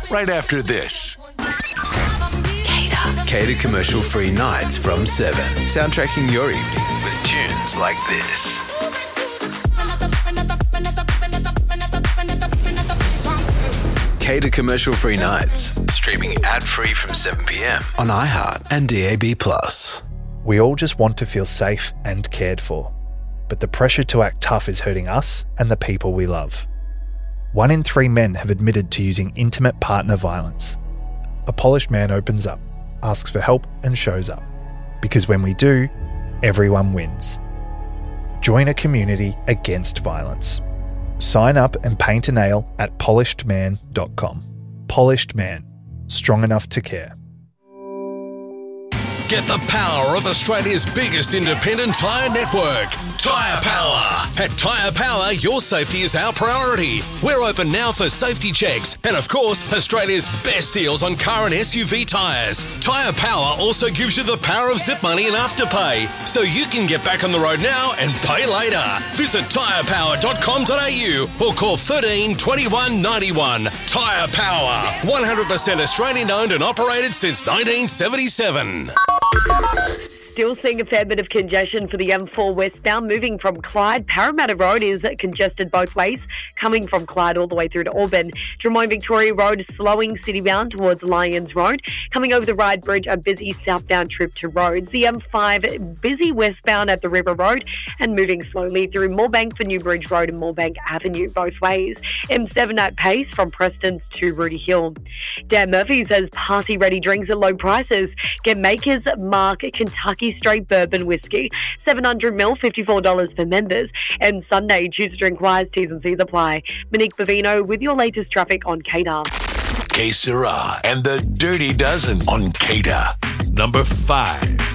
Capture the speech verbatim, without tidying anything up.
right after this. Cater. Cater commercial-free nights from seven. Soundtracking your evening with tunes like this. Cater commercial-free nights. Streaming ad-free from seven p.m. on iHeart and D A B plus. We all just want to feel safe and cared for. But the pressure to act tough is hurting us and the people we love. One in three men have admitted to using intimate partner violence. A polished man opens up, asks for help and shows up. Because when we do, everyone wins. Join a community against violence. Sign up and paint a nail at polished man dot com. Polished Man. Strong enough to care. Get the power of Australia's biggest independent tyre network, Tyre Power. At Tyre Power, your safety is our priority. We're open now for safety checks and, of course, Australia's best deals on car and S U V tyres. Tyre Power also gives you the power of zip money and afterpay, so you can get back on the road now and pay later. Visit tyre power dot com dot a u or call thirteen twenty-one ninety-one. Tyre Power, one hundred percent Australian owned and operated since nineteen seventy-seven. Still seeing a fair bit of congestion for the M four westbound, moving from Clyde. Parramatta Road is congested both ways, coming from Clyde all the way through to Auburn. Drummoyne Victoria Road slowing citybound towards Lyons Road. Coming over the Ryde Bridge, a busy southbound trip to Rhodes. The M five busy westbound at the River Road and moving slowly through Moorebank for Newbridge Road and Moorebank Avenue both ways. M seven at pace from Preston to Rudy Hill. Dan Murphy says party-ready drinks at low prices. Get Maker's Mark Kentucky Straight Bourbon Whiskey, seven hundred milliliters, fifty-four dollars for members. And Sunday, choose to drink wise, T's and C's apply. Monique Bavino with your latest traffic on Cater. Que Sera and the Dirty Dozen on Cater. Number five.